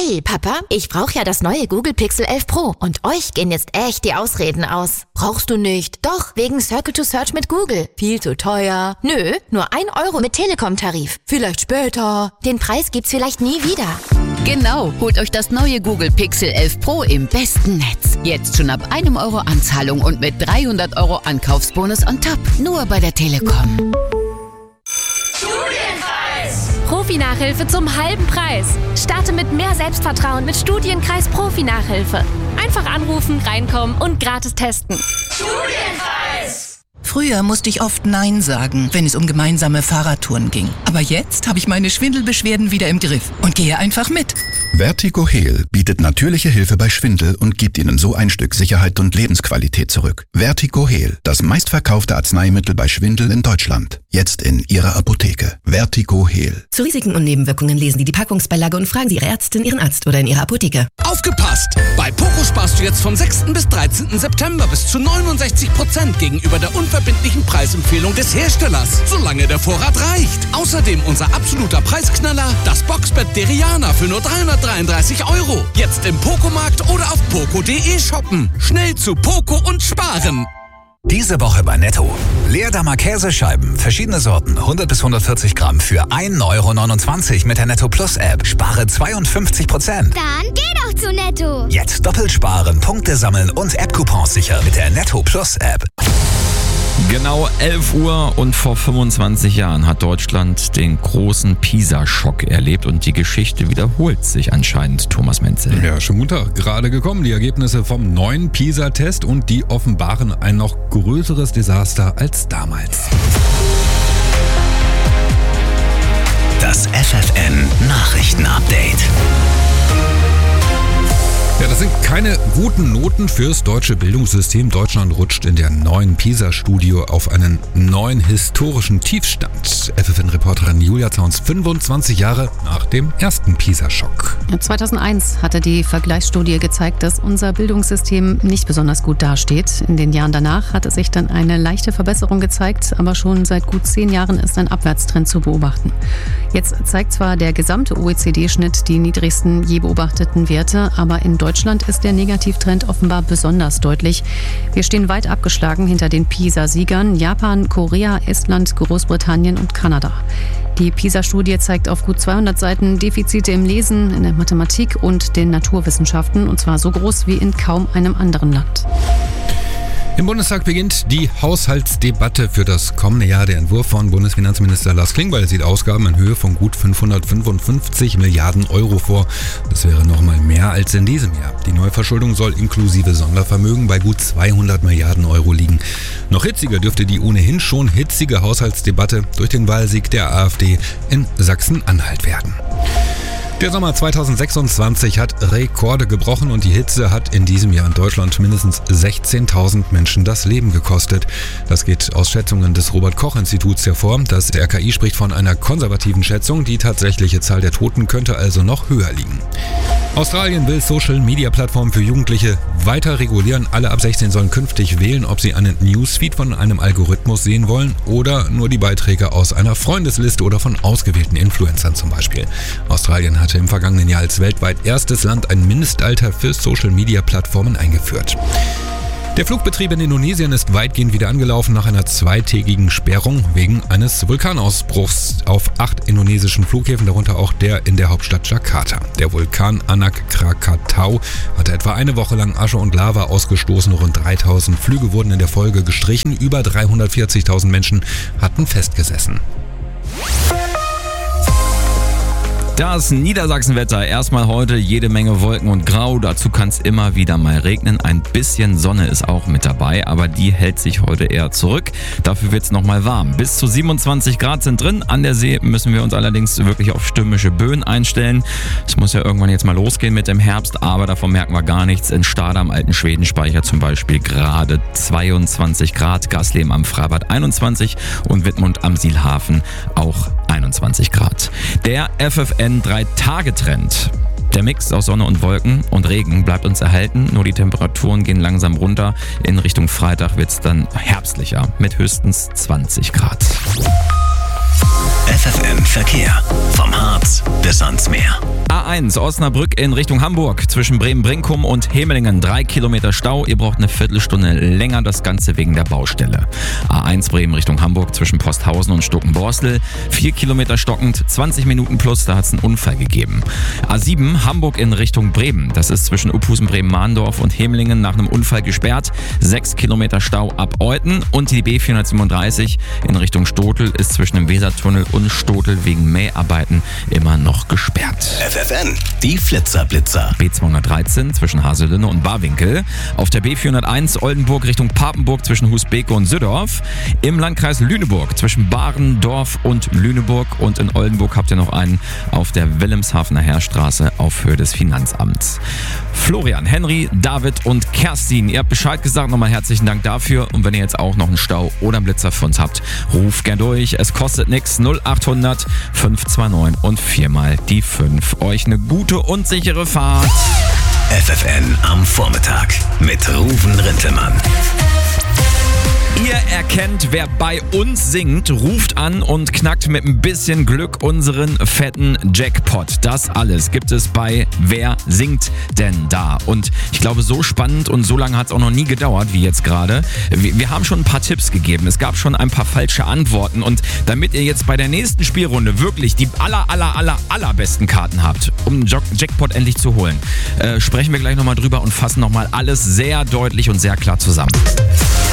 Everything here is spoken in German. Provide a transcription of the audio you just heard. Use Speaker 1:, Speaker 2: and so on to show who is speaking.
Speaker 1: Hey Papa, ich brauche ja das neue Google Pixel 11 Pro und euch gehen jetzt echt die Ausreden aus. Brauchst du nicht? Doch, wegen Circle to Search mit Google. Viel zu teuer. Nö, nur 1 Euro mit Telekom-Tarif. Vielleicht später. Den Preis gibt's vielleicht nie wieder.
Speaker 2: Genau, holt euch das neue Google Pixel 11 Pro im besten Netz. Jetzt schon ab 1 Euro Anzahlung und mit 300 Euro Ankaufsbonus on top. Nur bei der Telekom.
Speaker 3: Profi-Nachhilfe zum halben Preis. Starte mit mehr Selbstvertrauen mit Studienkreis Profi-Nachhilfe. Einfach anrufen, reinkommen und gratis testen.
Speaker 4: Studienpreis! Früher musste ich oft Nein sagen, wenn es um gemeinsame Fahrradtouren ging. Aber jetzt habe ich meine Schwindelbeschwerden wieder im Griff und gehe einfach mit.
Speaker 5: Vertigo Heal bietet natürliche Hilfe bei Schwindel und gibt Ihnen so ein Stück Sicherheit und Lebensqualität zurück. Vertigo Heal, das meistverkaufte Arzneimittel bei Schwindel in Deutschland. Jetzt in Ihrer Apotheke. Vertigo Heal.
Speaker 6: Zu Risiken und Nebenwirkungen lesen Sie die Packungsbeilage und fragen Sie Ihre Ärztin, Ihren Arzt oder in Ihrer Apotheke.
Speaker 7: Aufgepasst! Bei Poco sparst du jetzt vom 6. bis 13. September bis zu 69% gegenüber der unverbindlichen Preisempfehlung des Herstellers, solange der Vorrat reicht. Außerdem unser absoluter Preisknaller, das Boxbett Deriana für nur 333 €. Jetzt im Poco-Markt oder auf poco.de shoppen. Schnell zu Poco und sparen.
Speaker 8: Diese Woche bei Netto. Leerdammer Käsescheiben, verschiedene Sorten, 100 bis 140 Gramm für 1,29 € mit der Netto Plus App. Spare 52%.
Speaker 9: Dann geh doch zu Netto.
Speaker 8: Jetzt doppelt sparen, Punkte sammeln und App-Coupons sichern mit der Netto Plus App.
Speaker 10: Genau 11 Uhr und vor 25 Jahren hat Deutschland den großen PISA-Schock erlebt und die Geschichte wiederholt sich anscheinend, Thomas Menzel.
Speaker 11: Ja, schönen guten Tag. Gerade gekommen die Ergebnisse vom neuen PISA-Test und die offenbaren ein noch größeres Desaster als damals.
Speaker 8: Das FFN-Nachrichten-Update.
Speaker 11: Ja, das sind keine guten Noten fürs deutsche Bildungssystem. Deutschland rutscht in der neuen PISA-Studie auf einen neuen historischen Tiefstand. FFN-Reporterin Julia Zauns 25 Jahre nach dem ersten PISA-Schock.
Speaker 12: 2001 hatte die Vergleichsstudie gezeigt, dass unser Bildungssystem nicht besonders gut dasteht. In den Jahren danach hatte sich dann eine leichte Verbesserung gezeigt, aber schon seit gut 10 Jahren ist ein Abwärtstrend zu beobachten. Jetzt zeigt zwar der gesamte OECD-Schnitt die niedrigsten je beobachteten Werte, aber in Deutschland ist der Negativtrend offenbar besonders deutlich. Wir stehen weit abgeschlagen hinter den PISA-Siegern Japan, Korea, Estland, Großbritannien und Kanada. Die PISA-Studie zeigt auf gut 200 Seiten Defizite im Lesen, in der Mathematik und den Naturwissenschaften, und zwar so groß wie in kaum einem anderen Land.
Speaker 11: Im Bundestag beginnt die Haushaltsdebatte für das kommende Jahr. Der Entwurf von Bundesfinanzminister Lars Klingbeil sieht Ausgaben in Höhe von gut 555 Milliarden € vor. Das wäre nochmal mehr als in diesem Jahr. Die Neuverschuldung soll inklusive Sondervermögen bei gut 200 Milliarden € liegen. Noch hitziger dürfte die ohnehin schon hitzige Haushaltsdebatte durch den Wahlsieg der AfD in Sachsen-Anhalt werden. Der Sommer 2026 hat Rekorde gebrochen und die Hitze hat in diesem Jahr in Deutschland mindestens 16.000 Menschen das Leben gekostet. Das geht aus Schätzungen des Robert-Koch-Instituts hervor. Das RKI spricht von einer konservativen Schätzung. Die tatsächliche Zahl der Toten könnte also noch höher liegen. Australien will Social-Media-Plattformen für Jugendliche weiter regulieren. Alle ab 16 sollen künftig wählen, ob sie einen Newsfeed von einem Algorithmus sehen wollen oder nur die Beiträge aus einer Freundesliste oder von ausgewählten Influencern zum Beispiel. Australien hatte im vergangenen Jahr als weltweit erstes Land ein Mindestalter für Social-Media-Plattformen eingeführt. Der Flugbetrieb in Indonesien ist weitgehend wieder angelaufen nach einer 2-tägigen Sperrung wegen eines Vulkanausbruchs auf 8 indonesischen Flughäfen, darunter auch der in der Hauptstadt Jakarta. Der Vulkan Anak Krakatau hatte etwa eine Woche lang Asche und Lava ausgestoßen. Rund 3000 Flüge wurden in der Folge gestrichen. Über 340.000 Menschen hatten festgesessen.
Speaker 10: Das Niedersachsenwetter. Erstmal heute jede Menge Wolken und Grau. Dazu kann es immer wieder mal regnen. Ein bisschen Sonne ist auch mit dabei, aber die hält sich heute eher zurück. Dafür wird es nochmal warm. Bis zu 27 Grad sind drin. An der See müssen wir uns allerdings wirklich auf stürmische Böen einstellen. Es muss ja irgendwann jetzt mal losgehen mit dem Herbst, aber davon merken wir gar nichts. In Stade am alten Schwedenspeicher zum Beispiel gerade 22 Grad. Gasleben am Freibad 21 und Wittmund am Sielhafen auch 21 Grad. Der FFN 3-Tage-Trend. Der Mix aus Sonne und Wolken und Regen bleibt uns erhalten, nur die Temperaturen gehen langsam runter. In Richtung Freitag wird es dann herbstlicher mit höchstens 20 Grad.
Speaker 8: FFN Verkehr. Vom Harz bis ans Meer.
Speaker 10: A1 Osnabrück in Richtung Hamburg zwischen Bremen-Brinkum und Hemelingen 3 Kilometer Stau. Ihr braucht eine Viertelstunde länger, das Ganze wegen der Baustelle. A1 Bremen Richtung Hamburg zwischen Posthausen und Stuckenborstel 4 Kilometer stockend, 20 Minuten plus, da hat es einen Unfall gegeben. A7 Hamburg in Richtung Bremen, das ist zwischen Uphusen, Bremen-Mahndorf und Hemelingen nach einem Unfall gesperrt. 6 Kilometer Stau ab Euten und die B437 in Richtung Stotel ist zwischen dem Wesertunnel und Stotel wegen Mäharbeiten immer noch gesperrt.
Speaker 13: FFN, die Flitzer-Blitzer.
Speaker 10: B213 zwischen Haselünne und Barwinkel. Auf der B401 Oldenburg Richtung Papenburg zwischen Husbeke und Süddorf. Im Landkreis Lüneburg zwischen Barendorf und Lüneburg. Und in Oldenburg habt ihr noch einen auf der Wilhelmshavener Heerstraße auf Höhe des Finanzamts. Florian, Henry, David und Kerstin, ihr habt Bescheid gesagt. Nochmal herzlichen Dank dafür. Und wenn ihr jetzt auch noch einen Stau oder einen Blitzer für uns habt, ruft gern durch. Es kostet nichts. 0800 529 und 4 mal die 5. Euch eine gute und sichere Fahrt.
Speaker 13: FFN am Vormittag mit Ruven Rintelmann.
Speaker 10: Ihr erkennt, wer bei uns singt, ruft an und knackt mit ein bisschen Glück unseren fetten Jackpot. Das alles gibt es bei Wer singt denn da? Und ich glaube, so spannend und so lange hat es auch noch nie gedauert wie jetzt gerade. Wir haben schon ein paar Tipps gegeben. Es gab schon ein paar falsche Antworten. Und damit ihr jetzt bei der nächsten Spielrunde wirklich die allerbesten Karten habt, um den Jackpot endlich zu holen, sprechen wir gleich nochmal drüber und fassen nochmal alles sehr deutlich und sehr klar zusammen.